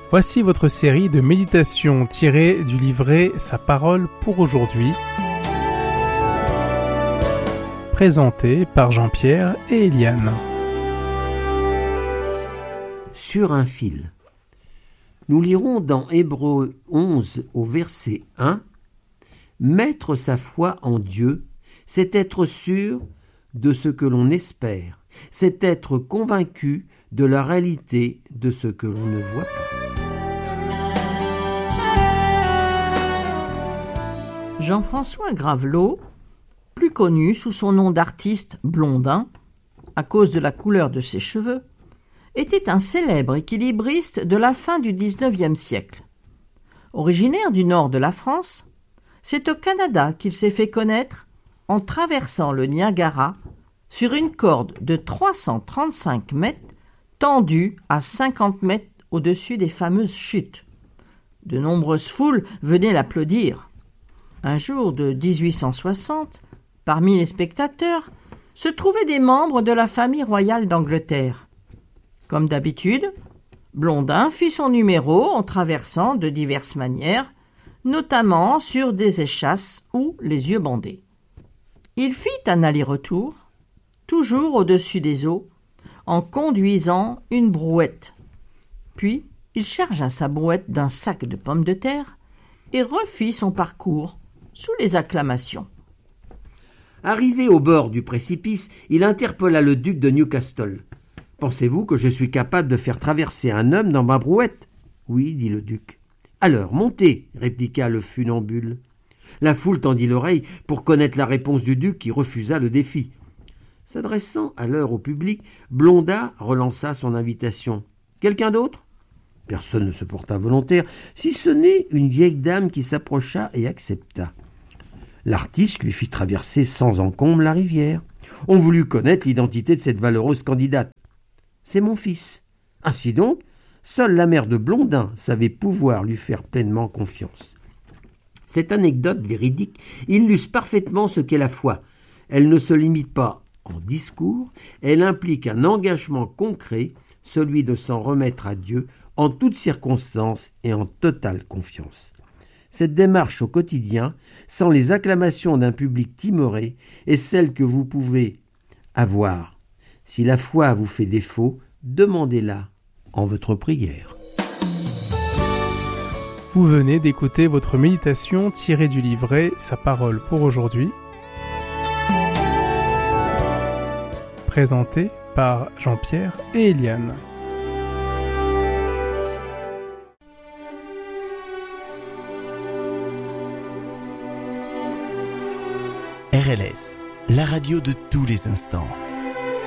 Voici votre série de méditations tirées du livret Sa parole pour aujourd'hui, présentée par Jean-Pierre et Eliane. Sur un fil. Nous lirons dans Hébreux 11 au verset 1 « Mettre sa foi en Dieu, c'est être sûr de ce que l'on espère, c'est être convaincu de la réalité de ce que l'on ne voit pas. » Jean-François Gravelot, plus connu sous son nom d'artiste Blondin, à cause de la couleur de ses cheveux, était un célèbre équilibriste de la fin du XIXe siècle. Originaire du nord de la France, c'est au Canada qu'il s'est fait connaître en traversant le Niagara sur une corde de 335 mètres tendue à 50 mètres au-dessus des fameuses chutes. De nombreuses foules venaient l'applaudir. Un jour de 1860, parmi les spectateurs, se trouvaient des membres de la famille royale d'Angleterre. Comme d'habitude, Blondin fit son numéro en traversant de diverses manières, notamment sur des échasses ou les yeux bandés. Il fit un aller-retour, toujours au-dessus des eaux, en conduisant une brouette. Puis, il chargea sa brouette d'un sac de pommes de terre et refit son parcours sous les acclamations. Arrivé au bord du précipice, il interpella le duc de Newcastle. « Pensez-vous que je suis capable de faire traverser un homme dans ma brouette ?»« Oui, dit le duc. »« Alors, montez, répliqua le funambule. La foule tendit l'oreille pour connaître la réponse du duc qui refusa le défi. S'adressant alors au public, Blondin relança son invitation. « Quelqu'un d'autre ?» Personne ne se porta volontaire, si ce n'est une vieille dame qui s'approcha et accepta. L'artiste lui fit traverser sans encombre la rivière. On voulut connaître l'identité de cette valeureuse candidate. « C'est mon fils. » Ainsi donc, seule la mère de Blondin savait pouvoir lui faire pleinement confiance. Cette anecdote véridique illustre parfaitement ce qu'est la foi. Elle ne se limite pas en discours, elle implique un engagement concret, celui de s'en remettre à Dieu en toutes circonstances et en totale confiance. Cette démarche au quotidien, sans les acclamations d'un public timoré, est celle que vous pouvez avoir. Si la foi vous fait défaut, demandez-la en votre prière. Vous venez d'écouter votre méditation tirée du livret Sa parole pour aujourd'hui, présentée par Jean-Pierre et Eliane. RLS, la radio de tous les instants.